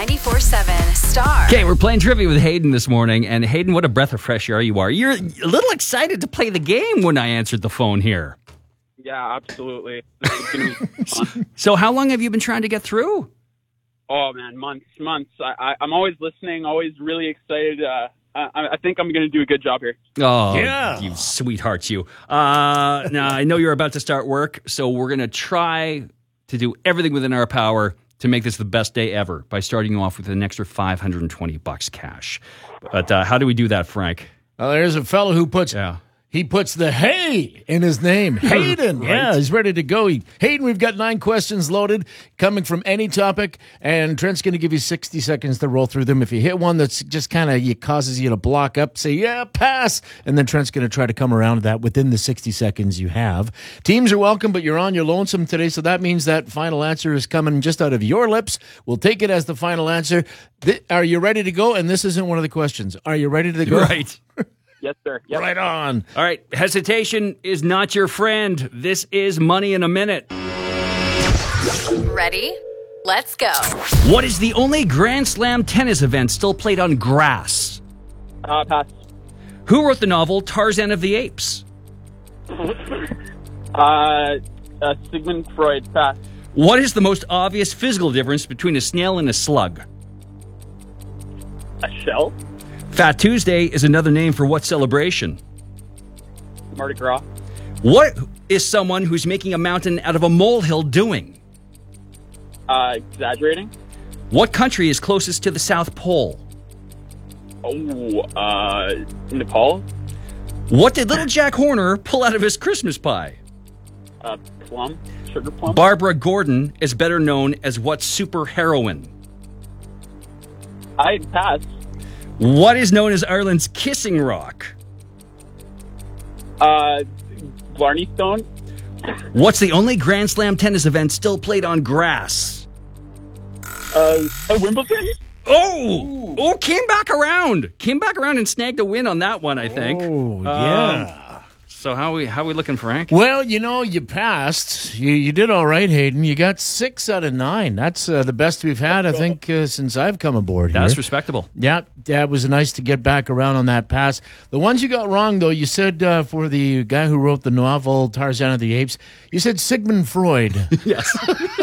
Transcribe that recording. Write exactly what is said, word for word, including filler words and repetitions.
ninety-four seven Star. Okay, we're playing trivia with Hayden this morning. And Hayden, what a breath of fresh air you are. You're a little excited to play the game when I answered the phone here. Yeah, absolutely. This is gonna be fun. So how long have you been trying to get through? Oh, man, months, months. I, I, I'm always listening, always really excited. Uh, I, I think I'm going to do a good job here. Oh, Yeah. you sweethearts, you. Uh, now, I know you're about to start work, so we're going to try to do everything within our power to make this the best day ever by starting you off with an extra five hundred twenty bucks cash. But uh, how do we do that, Frank? Well, there's a fellow who puts Yeah. he puts the hey in his name. Hayden. Right. Yeah, he's ready to go. He, Hayden, we've got nine questions loaded coming from any topic, and Trent's going to give you sixty seconds to roll through them. If you hit one that's just kind of causes you to block up, say, yeah, pass, and then Trent's going to try to come around that within the sixty seconds you have. Teams are welcome, but you're on your lonesome today, so that means that final answer is coming just out of your lips. We'll take it as the final answer. Th- are you ready to go? And this isn't one of the questions. Are you ready to go? Right. Yes, sir. Yep. Right on. All right, hesitation is not your friend. This is Money in a Minute. Ready? Let's go. What is the only Grand Slam tennis event still played on grass? Uh, pass. Who wrote the novel Tarzan of the Apes? Uh, uh, Sigmund Freud. Pass. What is the most obvious physical difference between a snail and a slug? A shell. Fat Tuesday is another name for what celebration? Mardi Gras. What is someone who's making a mountain out of a molehill doing? Uh, exaggerating. What country is closest to the South Pole? Oh, uh, Nepal. What did little Jack Horner pull out of his Christmas pie? Uh, plum. Sugar plum. Barbara Gordon is better known as what super heroine? I pass. What is known as Ireland's kissing rock? Uh, Blarney Stone. What's the only Grand Slam tennis event still played on grass? Uh, uh Wimbledon. Oh, oh, came back around. Came back around and snagged a win on that one, I think. Oh, Um, yeah. So how we how we looking, Frank? Well, you know, you passed. You, you did all right, Hayden. You got six out of nine. That's uh, the best we've had, I think, uh, since I've come aboard here. That's respectable. Yeah, yeah, it was nice to get back around on that pass. The ones you got wrong, though, you said uh, for the guy who wrote the novel Tarzan of the Apes, you said Sigmund Freud. Yes.